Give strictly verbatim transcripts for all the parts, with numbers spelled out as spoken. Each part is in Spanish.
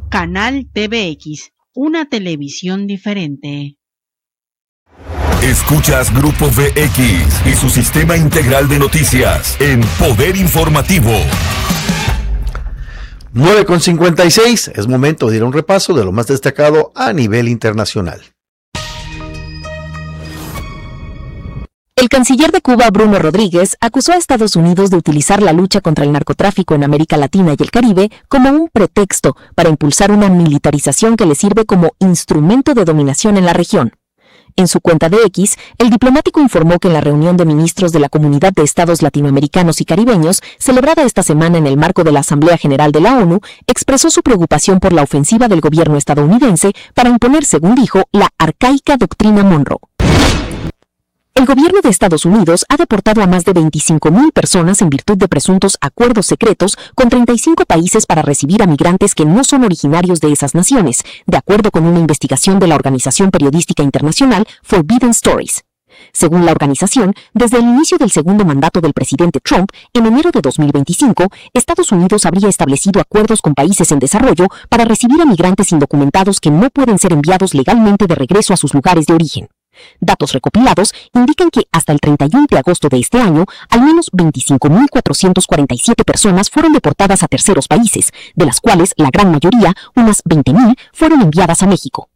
Canal T V X, una televisión diferente. Escuchas Grupo V X y su sistema integral de noticias en Poder Informativo. nueve con cincuenta y seis, es momento de ir a un repaso de lo más destacado a nivel internacional. El canciller de Cuba, Bruno Rodríguez, acusó a Estados Unidos de utilizar la lucha contra el narcotráfico en América Latina y el Caribe como un pretexto para impulsar una militarización que le sirve como instrumento de dominación en la región. En su cuenta de X, el diplomático informó que en la reunión de ministros de la Comunidad de Estados Latinoamericanos y Caribeños, celebrada esta semana en el marco de la Asamblea General de la ONU, expresó su preocupación por la ofensiva del gobierno estadounidense para imponer, según dijo, la arcaica doctrina Monroe. El gobierno de Estados Unidos ha deportado a más de veinticinco mil personas en virtud de presuntos acuerdos secretos con treinta y cinco países para recibir a migrantes que no son originarios de esas naciones, de acuerdo con una investigación de la organización periodística internacional Forbidden Stories. Según la organización, desde el inicio del segundo mandato del presidente Trump, en enero de dos mil veinticinco, Estados Unidos habría establecido acuerdos con países en desarrollo para recibir a migrantes indocumentados que no pueden ser enviados legalmente de regreso a sus lugares de origen. Datos recopilados indican que hasta el treinta y uno de agosto de este año, al menos veinticinco mil cuatrocientas cuarenta y siete personas fueron deportadas a terceros países, de las cuales la gran mayoría, unas veinte mil, fueron enviadas a México.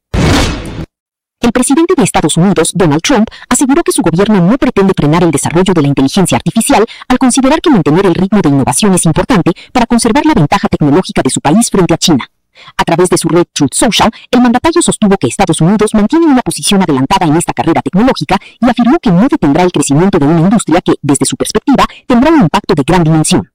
El presidente de Estados Unidos, Donald Trump, aseguró que su gobierno no pretende frenar el desarrollo de la inteligencia artificial al considerar que mantener el ritmo de innovación es importante para conservar la ventaja tecnológica de su país frente a China. A través de su red Truth Social, el mandatario sostuvo que Estados Unidos mantiene una posición adelantada en esta carrera tecnológica y afirmó que no detendrá el crecimiento de una industria que, desde su perspectiva, tendrá un impacto de gran dimensión.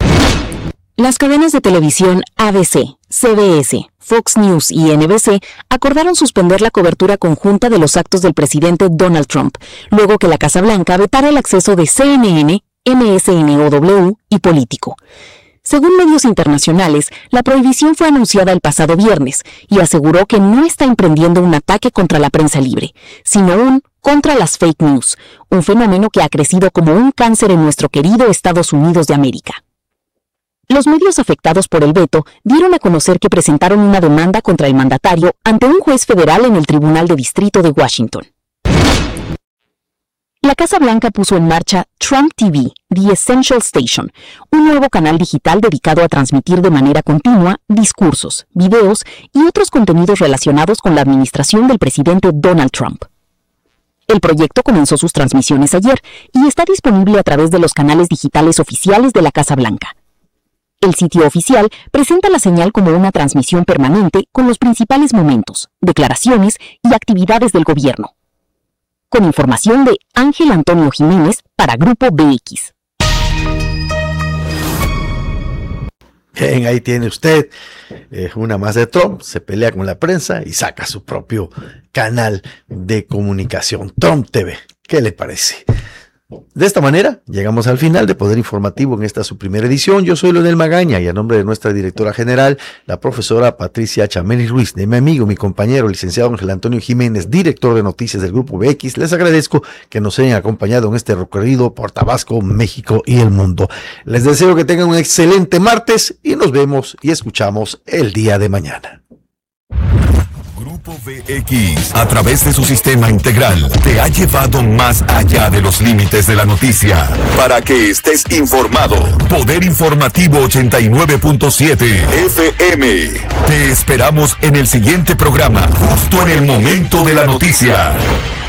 Las cadenas de televisión A B C, C B S, Fox News y N B C acordaron suspender la cobertura conjunta de los actos del presidente Donald Trump, luego que la Casa Blanca vetara el acceso de C N N, M S N O W y Político. Según medios internacionales, la prohibición fue anunciada el pasado viernes y aseguró que no está emprendiendo un ataque contra la prensa libre, sino un contra las fake news, un fenómeno que ha crecido como un cáncer en nuestro querido Estados Unidos de América. Los medios afectados por el veto dieron a conocer que presentaron una demanda contra el mandatario ante un juez federal en el Tribunal de Distrito de Washington. La Casa Blanca puso en marcha Trump T V, The Essential Station, un nuevo canal digital dedicado a transmitir de manera continua discursos, videos y otros contenidos relacionados con la administración del presidente Donald Trump. El proyecto comenzó sus transmisiones ayer y está disponible a través de los canales digitales oficiales de la Casa Blanca. El sitio oficial presenta la señal como una transmisión permanente con los principales momentos, declaraciones y actividades del gobierno. Con información de Ángel Antonio Jiménez para Grupo V X. Bien, ahí tiene usted eh, una más de Trump, se pelea con la prensa y saca su propio canal de comunicación, Trump T V. ¿Qué le parece? De esta manera, llegamos al final de Poder Informativo en esta su primera edición. Yo soy Leonel Magaña y a nombre de nuestra directora general, la profesora Patricia Chameli Ruiz, de mi amigo, mi compañero, licenciado Ángel Antonio Jiménez, director de noticias del Grupo V X, les agradezco que nos hayan acompañado en este recorrido por Tabasco, México y el mundo. Les deseo que tengan un excelente martes y nos vemos y escuchamos el día de mañana. Grupo V X, a través de su sistema integral, te ha llevado más allá de los límites de la noticia para que estés informado. Poder Informativo ochenta y nueve punto siete F M. Te esperamos en el siguiente programa, justo en el momento de la noticia.